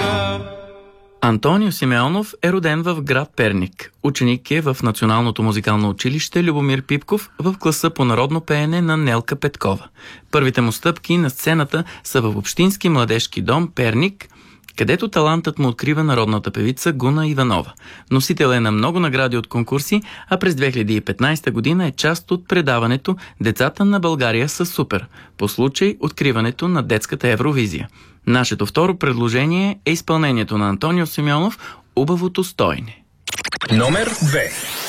Антонио Симеонов е роден в град Перник. Ученик е в Националното музикално училище Любомир Пипков в класа по народно пеене на Нелка Петкова. Първите му стъпки на сцената са в Общински младежки дом Перник, където талантът му открива народната певица Гуна Иванова. Носител е на много награди от конкурси, а през 2015 година е част от предаването «Децата на България са супер» по случай откриването на детската Евровизия. Нашето второ предложение е изпълнението на Антонио Симеонов «Убавото стойне». Номер 2.